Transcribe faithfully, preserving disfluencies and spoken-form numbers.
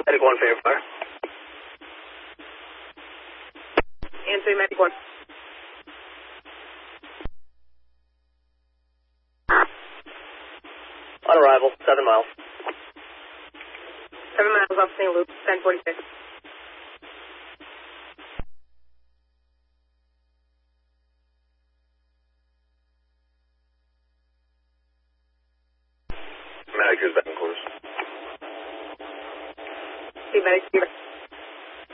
Medic one, favorite fire. Answer, Medic one. On arrival, seven miles. Seven miles off Saint Luke, ten forty-six. Medic is back in course. See, Medic, see,